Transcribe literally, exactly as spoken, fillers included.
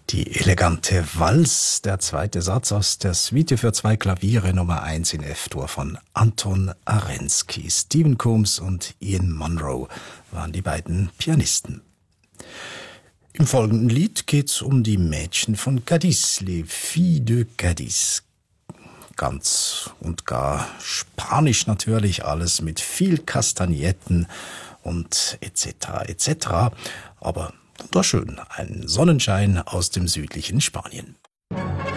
Die elegante Walz, der zweite Satz aus der Suite für zwei Klaviere Nummer eins in F-Dur von Anton Arensky. Stephen Combs und Ian Munro waren die beiden Pianisten. Im folgenden Lied geht's um die Mädchen von Cadiz, les filles de Cadiz. Ganz und gar spanisch natürlich, alles mit viel Kastagnetten und et cetera et cetera. Aber wunderschön, ein Sonnenschein aus dem südlichen Spanien.